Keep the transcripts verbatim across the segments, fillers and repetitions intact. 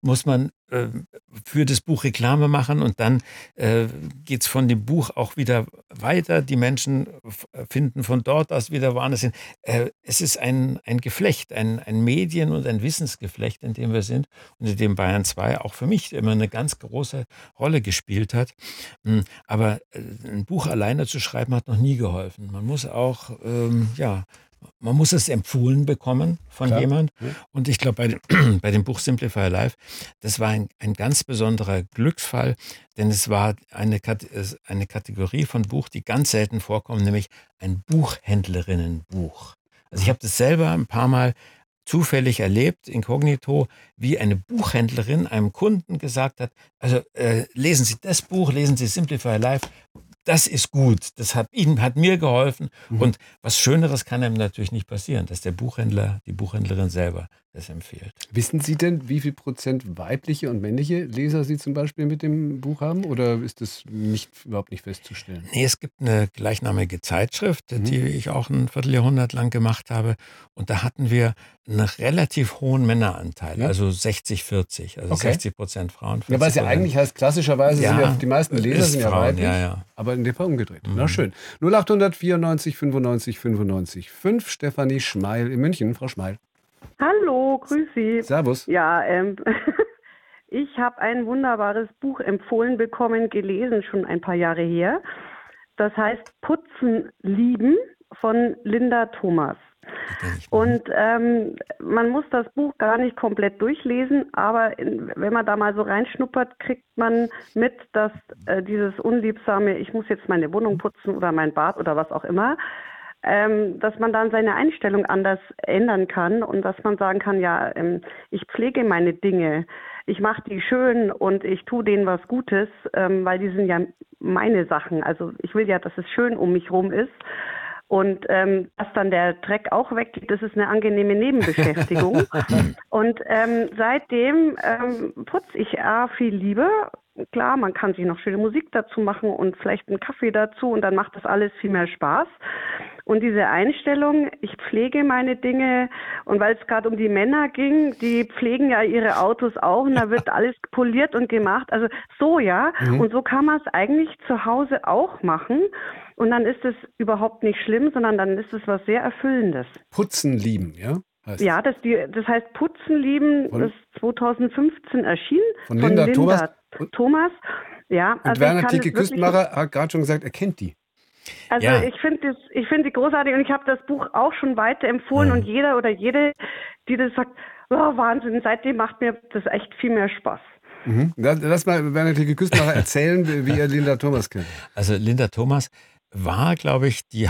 muss man äh, für das Buch Reklame machen und dann äh, geht es von dem Buch auch wieder weiter. Die Menschen f- finden von dort aus wieder woanders hin. Äh, es ist ein, ein Geflecht, ein, ein Medien- und ein Wissensgeflecht, in dem wir sind und in dem Bayern zwei auch für mich immer eine ganz große Rolle gespielt hat. Mm, Aber äh, ein Buch alleine zu schreiben hat noch nie geholfen. Man muss auch, ähm, ja, man muss es empfohlen bekommen von Klar. jemand. Ja. Und ich glaube, bei, dem- bei dem Buch Simplify Life, das war ein, ein ganz besonderer Glücksfall, denn es war eine, Kat- es- eine Kategorie von Buch, die ganz selten vorkommt, nämlich ein Buchhändlerinnenbuch. Also ich habe das selber ein paar Mal zufällig erlebt, inkognito, wie eine Buchhändlerin einem Kunden gesagt hat, also äh, lesen Sie das Buch, lesen Sie Simplify Life, das ist gut, das hat Ihnen, hat mir geholfen. Mhm. Und was Schöneres kann einem natürlich nicht passieren, dass der Buchhändler, die Buchhändlerin selber das empfiehlt. Wissen Sie denn, wie viel Prozent weibliche und männliche Leser Sie zum Beispiel mit dem Buch haben? Oder ist das nicht, überhaupt nicht festzustellen? Nee, es gibt eine gleichnamige Zeitschrift, Mhm. die ich auch ein Vierteljahrhundert lang gemacht habe. Und da hatten wir einen relativ hohen Männeranteil, Ja. also sechzig vierzig, also Okay. sechzig Prozent Frauen, Ja, weil es ja vierzig Prozent. eigentlich heißt, klassischerweise sind ja Ja, die meisten Leser ist sind ja Frauen, weiblich, ja, ja. aber in dem Fall umgedreht. Mhm. Na schön. null acht vierundneunzig fünfundneunzig fünfundneunzig fünf, Stefanie Schmeil in München. Frau Schmeil. Hallo, grüß Sie. Servus. Ja, ähm, ich habe ein wunderbares Buch empfohlen bekommen, gelesen, schon ein paar Jahre her. Das heißt Putzen lieben von Linda Thomas. Die kenn ich. Und ähm, man muss das Buch gar nicht komplett durchlesen, aber in, wenn man da mal so reinschnuppert, kriegt man mit, dass äh, dieses unliebsame, ich muss jetzt meine Wohnung putzen oder mein Bad oder was auch immer, ähm, dass man dann seine Einstellung anders ändern kann und dass man sagen kann, ja, ähm, ich pflege meine Dinge, ich mache die schön und ich tue denen was Gutes, ähm, weil die sind ja meine Sachen. Also ich will ja, dass es schön um mich rum ist. Und ähm, dass dann der Dreck auch weggeht, das ist eine angenehme Nebenbeschäftigung. Und ähm, seitdem ähm, putze ich A, viel lieber. Klar, man kann sich noch schöne Musik dazu machen und vielleicht einen Kaffee dazu und dann macht das alles viel mehr Spaß. Und diese Einstellung, ich pflege meine Dinge und weil es gerade um die Männer ging, die pflegen ja ihre Autos auch und da wird alles poliert und gemacht. Also so, ja. Mhm. Und so kann man es eigentlich zu Hause auch machen. Und dann ist es überhaupt nicht schlimm, sondern dann ist es was sehr Erfüllendes. Putzen lieben, ja? Heißt Ja, das, die, das heißt Putzen lieben, Von- das ist zweitausendfünfzehn erschienen Von Linda Thomas. Und- Thomas. Ja, Und also Werner ich kann Tike das wirklich, Küstenmacher hat gerade schon gesagt, er kennt die. also Ja. ich finde das, ich finde die großartig und ich habe das Buch auch schon weiterempfohlen Mhm. und jeder oder jede, die das sagt, oh, Wahnsinn, seitdem macht mir das echt viel mehr Spaß. Mhm. Lass lass mal Werner Tike Küstenmacher erzählen, wie wie er Linda Thomas kennt. Also Linda Thomas war, glaube ich, die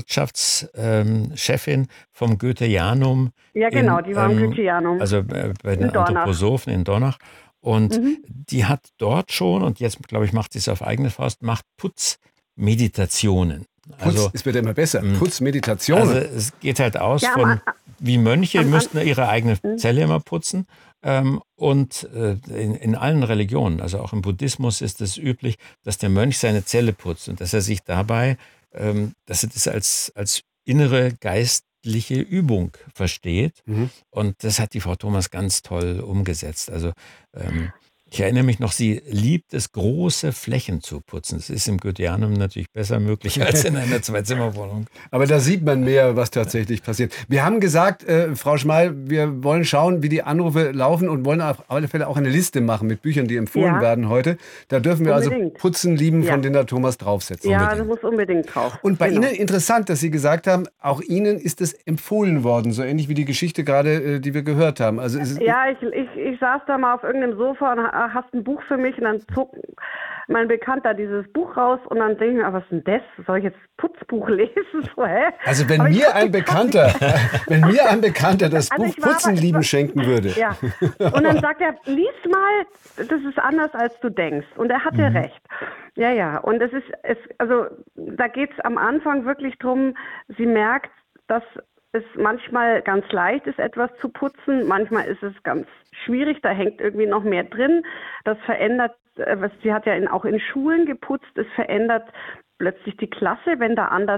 Hauswirtschaftschefin vom Goetheanum. Ja, genau, in, die war im ähm, Goetheanum. Also äh, bei den In Dornach. Anthroposophen in Dornach. Und Mhm. die hat dort schon, und jetzt, glaube ich, macht sie es auf eigene Faust, macht Putzmeditationen. Putz, Also, es wird ja immer besser. mm, Putzmeditationen. also es geht halt aus Ja, am von, An- wie Mönche am An- müssten ihre eigene Mhm. Zelle immer putzen. Ähm, und äh, in, in allen Religionen, also auch im Buddhismus ist es üblich, dass der Mönch seine Zelle putzt und dass er sich dabei, ähm, dass er das als, als innere geistliche Übung versteht. Mhm. Und das hat die Frau Thomas ganz toll umgesetzt. Also ähm, ich erinnere mich noch, sie liebt es, große Flächen zu putzen. Das ist im Goetheanum natürlich besser möglich als in einer Zwei-Zimmer-Wohnung. Aber da sieht man mehr, was tatsächlich passiert. Wir haben gesagt, äh, Frau Schmeil, wir wollen schauen, wie die Anrufe laufen und wollen auf alle Fälle auch eine Liste machen mit Büchern, die empfohlen Ja. werden heute. Da dürfen wir also Unbedingt. Putzen lieben Ja. von Linda Thomas draufsetzen. Ja, Unbedingt. das muss unbedingt drauf. Und bei Genau. Ihnen interessant, dass Sie gesagt haben, auch Ihnen ist es empfohlen worden, so ähnlich wie die Geschichte gerade, äh, die wir gehört haben. Also es ist, Ja, ich, ich, ich saß da mal auf irgendeinem Sofa und ha- hast ein Buch für mich und dann zog mein Bekannter dieses Buch raus und dann denke ich mir, ah, was ist denn das? Soll ich jetzt Putzbuch lesen? So, hä? also wenn Aber ich mir hab- ein ich hab Bekannter, wenn mir ein Bekannter das Also Buch ich war Putzen aber- lieben schenken würde. Ja. Und dann sagt er, lies mal, das ist anders als du denkst. Und er hatte recht. Ja, ja. Und es ist, es, also da geht es am Anfang wirklich drum, sie merkt, dass es manchmal ganz leicht ist, etwas zu putzen. Manchmal ist es ganz schwierig, da hängt irgendwie noch mehr drin. Das verändert, äh, was sie hat ja in, auch in Schulen geputzt, es verändert plötzlich die Klasse, wenn da anders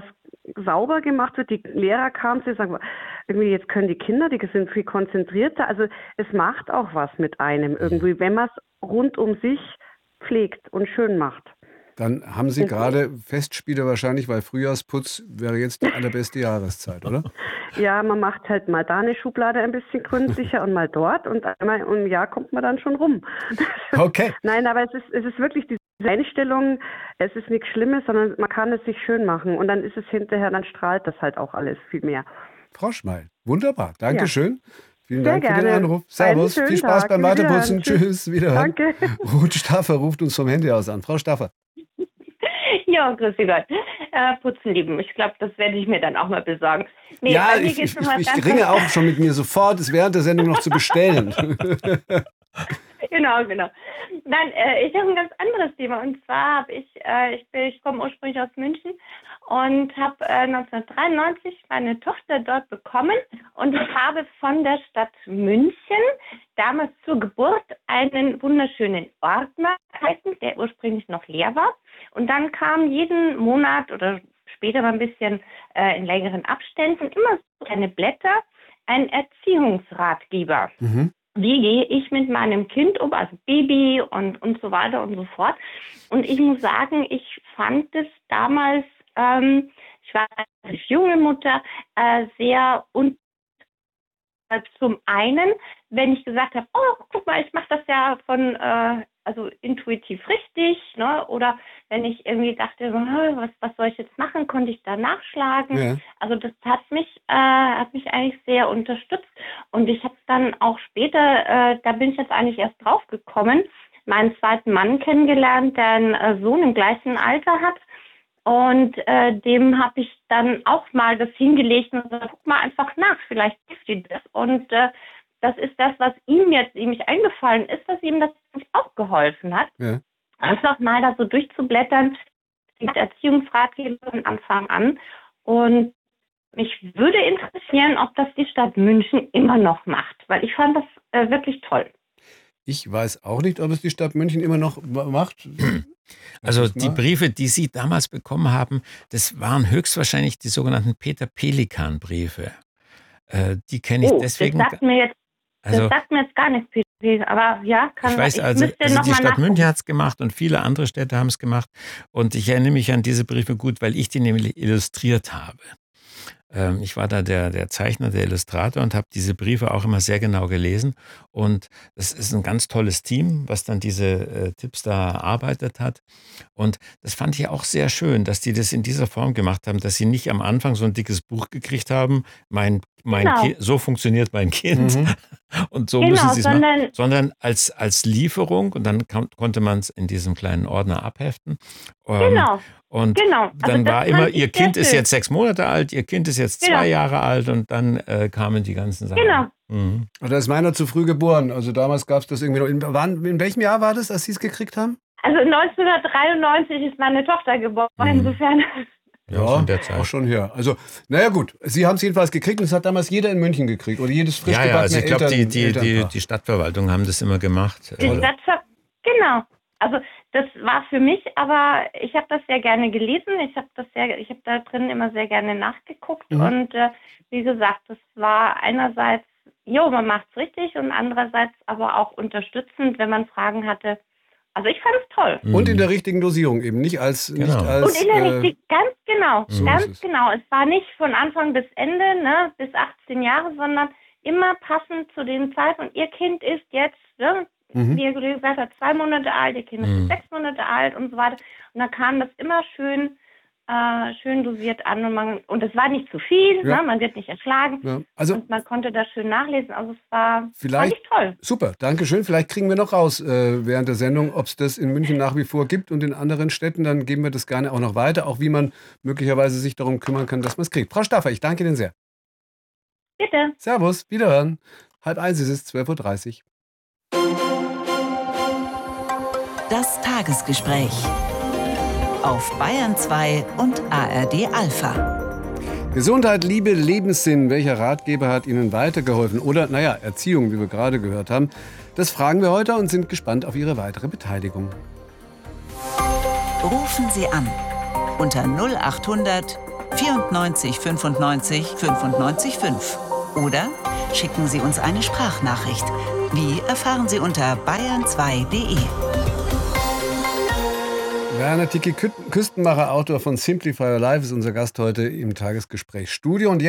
sauber gemacht wird. Die Lehrer kamen zu sagen, irgendwie jetzt können die Kinder, die sind viel konzentrierter. Also es macht auch was mit einem irgendwie, wenn man es rund um sich pflegt und schön macht. Dann haben Sie gerade Festspiele wahrscheinlich, weil Frühjahrsputz wäre jetzt die allerbeste Jahreszeit, oder? Ja, man macht halt mal da eine Schublade ein bisschen gründlicher und mal dort und einmal im Jahr kommt man dann schon rum. Okay. Nein, aber es ist, es ist wirklich diese Einstellung, es ist nichts Schlimmes, sondern man kann es sich schön machen und dann ist es hinterher, dann strahlt das halt auch alles viel mehr. Frau Schmeil, wunderbar. Dankeschön. Ja. Vielen Sehr Dank gerne. für den Anruf. Servus, viel Spaß Tag. beim Weiterputzen. Tschüss, wiederhören. Danke. Ruth Staffer ruft uns vom Handy aus an. Frau Staffer. Ja, grüß Gott. Äh, Putzen lieben. Ich glaube, das werde ich mir dann auch mal besorgen. Nee, ja, ich, ich, ich, ich ringe auch schon mit mir sofort, es während der Sendung noch zu bestellen. Genau, genau. Nein, äh, ich habe ein ganz anderes Thema. Und zwar habe ich, äh, ich, bin, ich komme ursprünglich aus München und habe äh, neunzehnhundertdreiundneunzig meine Tochter dort bekommen. Und ich habe von der Stadt München damals zur Geburt einen wunderschönen Ordner erhalten, der ursprünglich noch leer war. Und dann kam jeden Monat oder später mal ein bisschen äh, in längeren Abständen immer so kleine Blätter, ein Erziehungsratgeber. Mhm. Wie gehe ich mit meinem Kind um, also Baby und, und so weiter und so fort. Und ich muss sagen, ich fand es damals, ähm, ich war als junge Mutter, äh, sehr un zum einen, wenn ich gesagt habe, oh, guck mal, ich mache das ja von, äh, also intuitiv richtig, ne? Oder wenn ich irgendwie dachte, was, was soll ich jetzt machen, konnte ich da nachschlagen. Ja. Also das hat mich, äh, hat mich eigentlich sehr unterstützt. Und ich habe dann auch später, äh, da bin ich jetzt eigentlich erst drauf gekommen, meinen zweiten Mann kennengelernt, der einen äh, Sohn im gleichen Alter hat. Und äh, dem habe ich dann auch mal das hingelegt und gesagt, guck mal einfach nach, vielleicht hilft dir das. Und äh, das ist das, was ihm jetzt nämlich eingefallen ist, dass ihm das auch geholfen hat. Ja. Einfach mal da so durchzublättern, mit Erziehungsratgeber von Anfang an. Und mich würde interessieren, ob das die Stadt München immer noch macht, weil ich fand das äh, wirklich toll. Ich weiß auch nicht, ob es die Stadt München immer noch macht. Also die Briefe, die Sie damals bekommen haben, das waren höchstwahrscheinlich die sogenannten Peter-Pelikan-Briefe. Äh, die kenne ich oh, deswegen. Das sagt mir jetzt, also, das sagt mir jetzt gar nichts, Peter, aber ja, kann ich weiß, ich also, müsste also noch die mal Stadt nachgucken. München hat es gemacht und viele andere Städte haben es gemacht. Und ich erinnere mich an diese Briefe gut, weil ich die nämlich illustriert habe. Ähm, ich war da der, der Zeichner, der Illustrator und habe diese Briefe auch immer sehr genau gelesen. Und das ist ein ganz tolles Team, was dann diese äh, Tipps da erarbeitet hat. Und das fand ich auch sehr schön, dass die das in dieser Form gemacht haben, dass sie nicht am Anfang so ein dickes Buch gekriegt haben, mein, mein Genau. Ki- so funktioniert mein Kind Mhm. und so Genau, müssen sie es machen, sondern- sondern als, als Lieferung und dann kam, konnte man es in diesem kleinen Ordner abheften. Ähm, Genau. Und Genau. Also dann das war fand immer, ich ihr sehr Kind ist schön. jetzt sechs Monate alt, ihr Kind ist jetzt zwei Genau. Jahre alt und dann äh, kamen die ganzen Sachen. Genau. Mhm. Da ist meiner zu früh geboren. Also damals gab es das irgendwie noch. In, wann, in welchem Jahr war das, als Sie es gekriegt haben? Also neunzehnhundertdreiundneunzig ist meine Tochter geboren, Mhm. insofern. Ja, aus der Zeit. auch schon her. Also, naja gut, Sie haben es jedenfalls gekriegt und es hat damals jeder in München gekriegt. Oder jedes frisch Ja, ja, also ich glaube, die, Eltern, die, die, Elternpaar. die Stadtverwaltung haben das immer gemacht. Die Äh, Stadtver genau. Also das war für mich, aber ich habe das sehr gerne gelesen. Ich habe das sehr, ich habe da drin immer sehr gerne nachgeguckt. Mhm. Und äh, wie gesagt, das war einerseits, jo, man macht's richtig und andererseits aber auch unterstützend, wenn man Fragen hatte. Also ich fand es toll. mhm. Und in der richtigen Dosierung eben, nicht als... Genau. Nicht als Und in der äh, richtig, ganz genau, so ganz ist es. genau. Es war nicht von Anfang bis Ende, ne, bis achtzehn Jahre, sondern immer passend zu den Zeiten. Und ihr Kind ist jetzt, ne, Mhm. wie ihr gesagt habt, zwei Monate alt, ihr Kind Mhm. ist sechs Monate alt und so weiter. Und da kam das immer schön, äh, schön dosiert an und man, und es war nicht zu viel, Ja. ne, man wird nicht erschlagen. Ja. Also Und man konnte das schön nachlesen. Also es war, Vielleicht- fand ich toll. super, danke schön. Vielleicht kriegen wir noch raus äh, während der Sendung, ob es das in München nach wie vor gibt und in anderen Städten. Dann geben wir das gerne auch noch weiter, auch wie man möglicherweise sich darum kümmern kann, dass man es kriegt. Frau Staffer, ich danke Ihnen sehr. Bitte. Servus, wiederhören. Halb eins ist es, zwölf Uhr dreißig. Das Tagesgespräch auf Bayern zwei und A R D Alpha. Gesundheit, Liebe, Lebenssinn. Welcher Ratgeber hat Ihnen weitergeholfen? Oder, naja, Erziehung, wie wir gerade gehört haben. Das fragen wir heute und sind gespannt auf Ihre weitere Beteiligung. Rufen Sie an unter null acht hundert vierundneunzig fünfundneunzig fünfundneunzig fünf. Oder schicken Sie uns eine Sprachnachricht. Wie erfahren Sie unter bayern zwei punkt de. Werner Tiki Küstenmacher, Autor von Simplify Your Life, ist unser Gast heute im Tagesgespräch Studio. Und